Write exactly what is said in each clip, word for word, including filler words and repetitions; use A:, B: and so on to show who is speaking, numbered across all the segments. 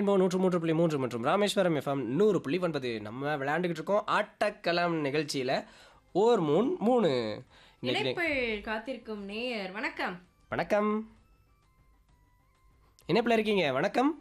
A: Rainbow நூற்று மூன்று புள்ளி மூன்று மற்றும் ராமேஸ்வரம் எஃப்எம் நூறு புள்ளி ஒன்பது. நம்ம விளையாண்டுக்கிட்டு இருக்கோம் ஆட்டக்களம் நிகழ்ச்சியில் ஓர் மூணு மூணு.
B: இணைப்பில் காத்திருக்கும் நேயர் வணக்கம்.
A: வணக்கம், இணைப்பில் இருக்கீங்க. வணக்கம்.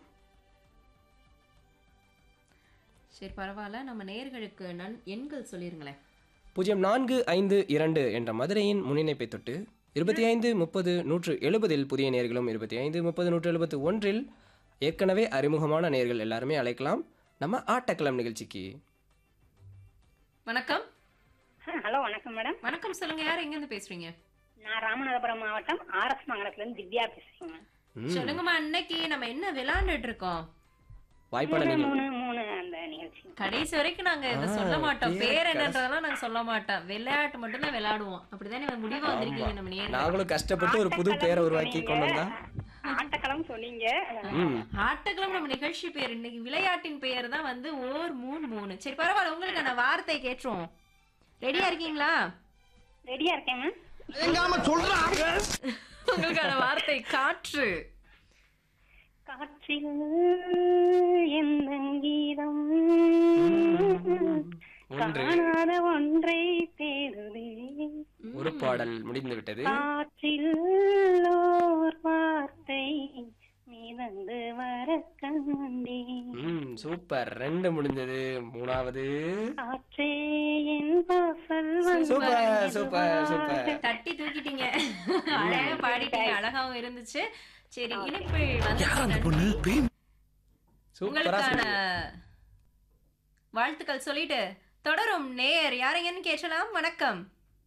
B: சரி பரவாயில்ல, நம்ம நேயர்களுக்கு நன் எண்கள் சொல்லிருங்களேன்.
A: பூஜ்ஜியம் நான்கு ஐந்து இரண்டு என்ற மதுரையின் முன்னிணைப்பை தொட்டு இருபத்தி ஐந்து முப்பது நூற்று எழுபதில் புதிய நேர்களும் இருபத்தி ஐந்து முப்பது நூற்று எழுபத்தி ஒன்றில் ஏற்கனவே அறிமுகமான நேர்கள் எல்லாருமே அழைக்கலாம் நம்ம ஆட்டக்களம் நிகழ்ச்சிக்கு.
B: வணக்கம்.
C: ஹலோ, வணக்கம் மேடம்.
B: வணக்கம், சொல்லுங்க. யார் எங்க இருந்து பேசுறீங்க?
C: நான் ராமநாதபுரம் மாவட்டம் ஆர்எஸ் மங்கலத்துல இருந்து திவ்யா பேசுறேங்க.
B: சொல்லுங்கம்மா, அன்னைக்கு நம்ம என்ன விளையாண்டுட்டு இருக்கோம்?
A: வாய்ப்பாளர்
C: மூணு
A: நீங்கள்.
C: மூணு மூணு அந்த நிகழ்ச்சி.
B: கடைசி வரைக்கும் நாங்க இதை சொல்ல மாட்டோம். பேர் என்னன்றதெல்லாம் நாங்க சொல்ல மாட்டோம். விளையாட்டு மட்டும் தான் விளையாடுவோம். அப்படிதானே முடிவா வந்திருக்கீங்க நம்ம நேயர்கள்.
A: நாங்களும் கஷ்டப்பட்டு ஒரு புது பேரை உருவாக்கி கொண்டு வந்தா.
C: ஆட்டக்களம் சொன்னீங்க.
A: ம்
B: ஆட்டக்களம் நம்ம நிகழ்ச்சி பேர். இன்னைக்கு விளையாட்டின் பெயர் தான் வந்து ஓர் மூணு மூணு. சரி பரவாயில்ல, உங்களுக்கு அந்த வார்த்தை கேட்டுருவோம். ரெடியா இருக்கீங்களா?
C: ரெடியா இருக்கேன் மேம்.
B: உங்களுக்கான வார்த்தை காற்று.
C: காற்றில் எந்த கீதம்
A: ஒன்று.
C: காணாத ஒன்றை தேடுதே.
A: ஒரு பாடல் முடிந்து விட்டது.
C: காற்றில் ஓர் வார்த்தை மிதந்து வர கண்டேன்.
A: ம் சூப்பர். ரெண்டு முடிஞ்சது. மூணாவது.
C: காற்றே என் வாசல் வந்து
A: சூப்பர் சூப்பர் சூப்பர்.
B: தட்டி தூக்கிட்டீங்க. அழகா பாடிட்டீங்க. அழகாவும் இருந்துச்சு. சரி, இனிப்பில் வந்து
A: சூப்பரா
B: உங்களுக்கான
A: சொன்னீங்க.
B: வாழ்த்துக்கள் சொல்லிட்டு தொடரும் நேயர் யாரைங்கன்னு கேட்கலாம். வணக்கம்.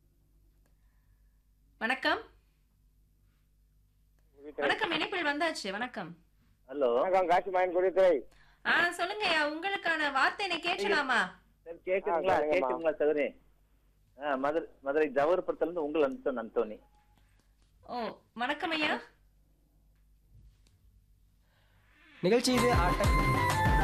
B: வணக்கம் வணக்கம், இணைப்பில் வந்தாச்சு. வணக்கம்.
D: ஹலோ, வணக்கம். காட்சி மாயன் குடித்துறை.
B: ஆ சொல்லுங்க, உங்களுக்கான வார்த்தை கேட்கலாமா?
D: சரி, கேக்குதுங்களா? கேக்குதுங்களா சகோதரி? ஆ, மதுரை மதுரை ஜவஹர்புரத்துல இருந்து உங்கள் அந்தோன் அந்தோனி.
B: ஓ வணக்கம் ஐயா.
A: நிகழ்ச்சி இது ஆட்ட